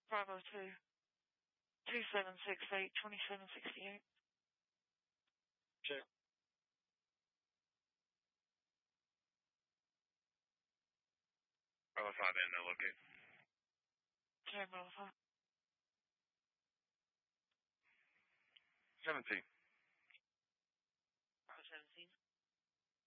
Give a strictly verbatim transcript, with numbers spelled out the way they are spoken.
Bravo two, two seven six eight, twenty-seven sixty-eight. Check. Bravo five in, no locate. Check, Bravo five. seventeen.